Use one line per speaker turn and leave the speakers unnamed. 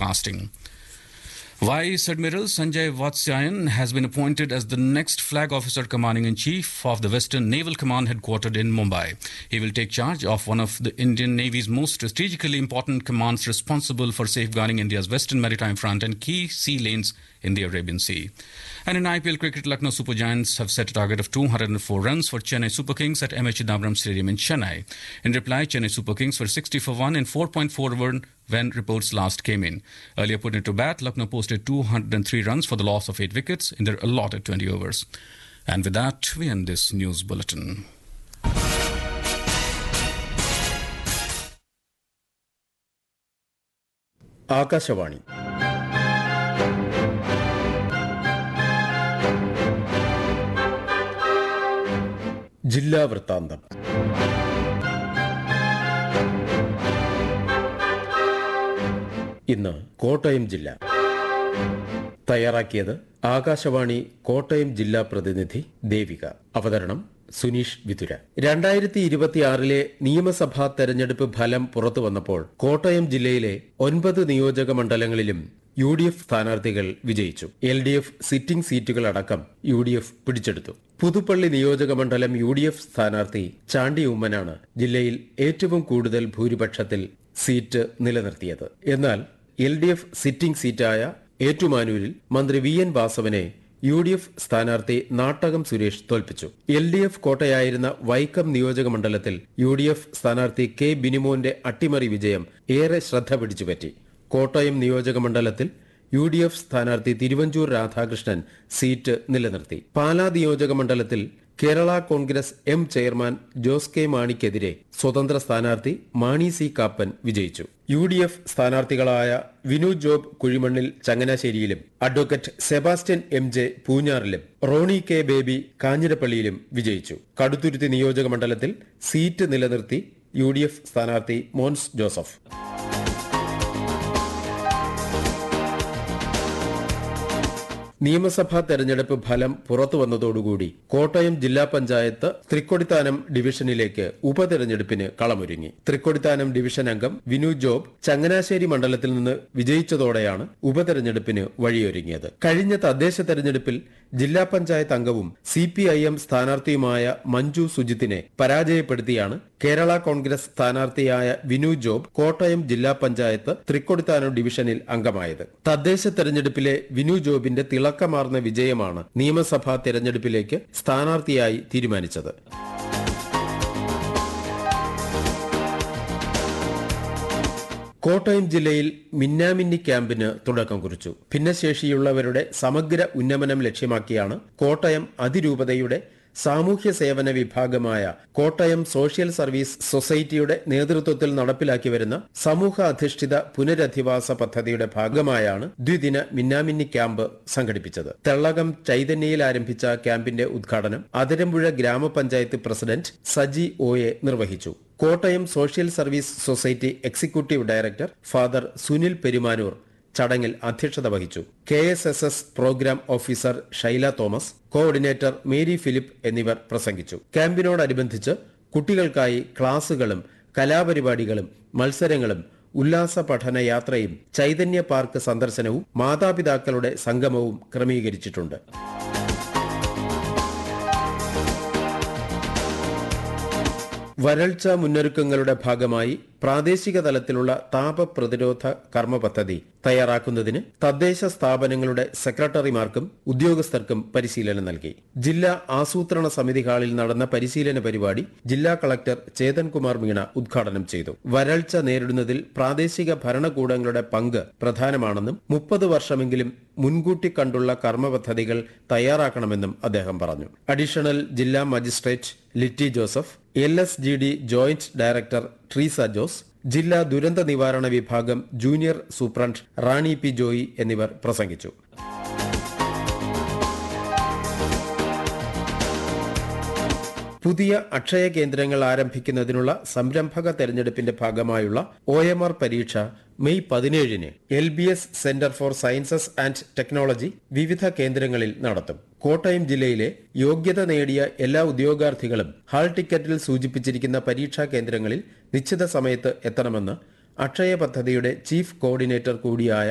Broadcasting. Vice Admiral Sanjay Vatsyayan has been appointed as the next Flag Officer Commanding-in-Chief of the Western Naval Command headquartered in Mumbai. He will take charge of one of the Indian Navy's most strategically important commands responsible for safeguarding India's western maritime front and key sea lanes in the Arabian Sea. And in IPL cricket, Lucknow Super Giants have set a target of 204 runs for Chennai Super Kings at M.H. Chidambaram Stadium in Chennai. In reply, Chennai Super Kings were 60 for 1 in 4.4 over when reports last came in. Earlier put into bat, Lucknow posted 203 runs for the loss of 8 wickets in their allotted 20 overs. And with that, we end this news bulletin.
Akashvani ജില്ലാ വൃത്താന്തം. ഇന്ന് കോട്ടയം ജില്ല. തയ്യാറാക്കിയത് ആകാശവാണി കോട്ടയം ജില്ലാ പ്രതിനിധി ദേവിക. അവതരണം സുനീഷ് വിതുര. 2026 നിയമസഭാ തെരഞ്ഞെടുപ്പ് ഫലം പുറത്തുവന്നപ്പോൾ കോട്ടയം ജില്ലയിലെ 9 നിയോജക മണ്ഡലങ്ങളിലും UDF സ്ഥാനാർത്ഥികൾ വിജയിച്ചു. LDF സിറ്റിംഗ് സീറ്റുകളടക്കം UDF പിടിച്ചെടുത്തു. പുതുപ്പള്ളി നിയോജക മണ്ഡലം UDF സ്ഥാനാർത്ഥി ചാണ്ടി ഉമ്മനാണ് ജില്ലയിൽ ഏറ്റവും കൂടുതൽ ഭൂരിപക്ഷത്തിൽ സീറ്റ് നിലനിർത്തിയത്. എന്നാൽ LDF സിറ്റിംഗ് സീറ്റായ ഏറ്റുമാനൂരിൽ മന്ത്രി VN വാസവനെ UDF സ്ഥാനാർത്ഥി നാട്ടകം സുരേഷ് തോൽപ്പിച്ചു. LDF കോട്ടയായിരുന്ന വൈക്കം നിയോജക മണ്ഡലത്തിൽ UDF സ്ഥാനാർത്ഥി K ബിനിമോന്റെ അട്ടിമറി വിജയം ഏറെ ശ്രദ്ധ പിടിച്ചുപറ്റി. കോട്ടയം നിയോജക മണ്ഡലത്തിൽ UDF സ്ഥാനാർത്ഥി തിരുവഞ്ചൂർ രാധാകൃഷ്ണൻ സീറ്റ് നിലനിർത്തി. പാലാ നിയോജക മണ്ഡലത്തിൽ Kerala Congress M chairman Jose K മാണിക്കെതിരെ സ്വതന്ത്ര സ്ഥാനാർത്ഥി മാണി C കാപ്പൻ വിജയിച്ചു. UDF സ്ഥാനാർത്ഥികളായ Vinu job കുഴിമണ്ണിൽ ചങ്ങനാശ്ശേരിയിലും advocate Sebastian MJ പൂഞ്ഞാറിലും Roni K baby കാഞ്ഞിരപ്പള്ളിയിലും വിജയിച്ചു. കടുത്തുരുത്തി നിയോജക മണ്ഡലത്തിൽ സീറ്റ് നിലനിർത്തി UDF സ്ഥാനാർത്ഥി മോൻസ് ജോസഫ്. നിയമസഭാ തെരഞ്ഞെടുപ്പ് ഫലം പുറത്തുവന്നതോടുകൂടി കോട്ടയം ജില്ലാ പഞ്ചായത്ത് തൃക്കൊടിത്താനം ഡിവിഷനിലേക്ക് ഉപതെരഞ്ഞെടുപ്പിന് കളമൊരുങ്ങി. തൃക്കൊടിത്താനം ഡിവിഷൻ അംഗം വിനു ജോബ് ചങ്ങനാശ്ശേരി മണ്ഡലത്തിൽ നിന്ന് വിജയിച്ചതോടെയാണ് ഉപതെരഞ്ഞെടുപ്പിന് വഴിയൊരുങ്ങിയത്. കഴിഞ്ഞ തദ്ദേശ തെരഞ്ഞെടുപ്പിൽ ജില്ലാ പഞ്ചായത്ത് അംഗവും CPIM സ്ഥാനാർത്ഥിയുമായ മഞ്ജു സുജിത്തിനെ പരാജയപ്പെടുത്തിയാണ് കേരള കോൺഗ്രസ് സ്ഥാനാർത്ഥിയായ വിനു ജോബ് കോട്ടയം ജില്ലാ പഞ്ചായത്ത് തൃക്കൊടിത്താനം ഡിവിഷനിൽ അംഗമായത്. തദ്ദേശ തെരഞ്ഞെടുപ്പിലെ വിനു ജോബിന്റെ തിളക്കമാർന്ന വിജയമാണ് നിയമസഭാ തെരഞ്ഞെടുപ്പിലേക്ക് സ്ഥാനാർത്ഥിയായി തീരുമാനിച്ചത്. കോട്ടയം ജില്ലയിൽ മിന്നാമിന്നി ക്യാമ്പിന് തുടക്കം കുറിച്ചു. ഭിന്നശേഷിയുള്ളവരുടെ സമഗ്ര ഉന്നമനം ലക്ഷ്യമാക്കിയാണ് കോട്ടയം അതിരൂപതയുടെ സാമൂഹ്യ സേവന വിഭാഗമായ കോട്ടയം സോഷ്യൽ സർവീസ് സൊസൈറ്റിയുടെ നേതൃത്വത്തിൽ നടപ്പിലാക്കി വരുന്ന സമൂഹ അധിഷ്ഠിത പുനരധിവാസ പദ്ധതിയുടെ ഭാഗമായാണ് ദ്വിദിന മിന്നാമിന്നി ക്യാമ്പ് സംഘടിപ്പിച്ചത്. തെള്ളകം ചൈതന്യയിൽ ആരംഭിച്ച ക്യാമ്പിന്റെ ഉദ്ഘാടനം അതിരമ്പുഴ ഗ്രാമപഞ്ചായത്ത് പ്രസിഡന്റ് സജി OA നിർവഹിച്ചു. Kottayam social service society executive director father Sunil Perumanoor ചടങ്ങിൽ അധ്യക്ഷത വഹിച്ചു. KSSS programme officer Shaila Thomas, coordinator Mary Philip എന്നിവർ പ്രസംഗിച്ചു. ക്യാമ്പിനോടനുബന്ധിച്ച് കുട്ടികൾക്കായി ക്ലാസുകളും കലാപരിപാടികളും മത്സരങ്ങളും ഉല്ലാസ പഠന യാത്രയും ചൈതന്യ പാർക്ക് സന്ദർശനവും മാതാപിതാക്കളുടെ സംഗമവും ക്രമീകരിച്ചിട്ടുണ്ട്. വരൾച്ച മുന്നൊരുക്കങ്ങളുടെ ഭാഗമായി പ്രാദേശിക തലത്തിലുള്ള താപപ്രതിരോധ കർമ്മ പദ്ധതി തയ്യാറാക്കുന്നതിന് തദ്ദേശ സ്ഥാപനങ്ങളുടെ സെക്രട്ടറിമാർക്കും ഉദ്യോഗസ്ഥർക്കും പരിശീലനം നൽകി. ജില്ലാ ആസൂത്രണ സമിതി ഹാളിൽ നടന്ന പരിശീലന പരിപാടി ജില്ലാ കളക്ടർ ചേതൻകുമാർ മീണ ഉദ്ഘാടനം ചെയ്തു. വരൾച്ച നേരിടുന്നതിൽ പ്രാദേശിക ഭരണകൂടങ്ങളുടെ പങ്ക് പ്രധാനമാണെന്നും 30 വർഷമെങ്കിലും മുൻകൂട്ടി കണ്ടുള്ള കർമ്മ പദ്ധതികൾ തയ്യാറാക്കണമെന്നും അദ്ദേഹം പറഞ്ഞു. അഡീഷണൽ ജില്ലാ magistrate Litty Joseph, LSGD joint director Treesa Jose, ജില്ലാ ദുരന്ത നിവാരണ വിഭാഗം ജൂനിയർ സൂപ്രണ്ട് റാണി P ജോയി എന്നിവർ പ്രസംഗിച്ചു. പുതിയ അക്ഷയ കേന്ദ്രങ്ങൾ ആരംഭിക്കുന്നതിനുള്ള സംരംഭക തെരഞ്ഞെടുപ്പിന്റെ ഭാഗമായുള്ള OMR പരീക്ഷ May 17-ന് LBS centre for sciences and technology വിവിധ കേന്ദ്രങ്ങളിൽ നടത്തും. കോട്ടയം ജില്ലയിലെ യോഗ്യത നേടിയ എല്ലാ ഉദ്യോഗാർത്ഥികളും ഹാൾ ടിക്കറ്റിൽ സൂചിപ്പിച്ചിരിക്കുന്ന പരീക്ഷാ കേന്ദ്രങ്ങളിൽ നിശ്ചിത സമയത്ത് എത്തണമെന്ന് അക്ഷയ പദ്ധതിയുടെ ചീഫ് കോർഡിനേറ്റർ കൂടിയായ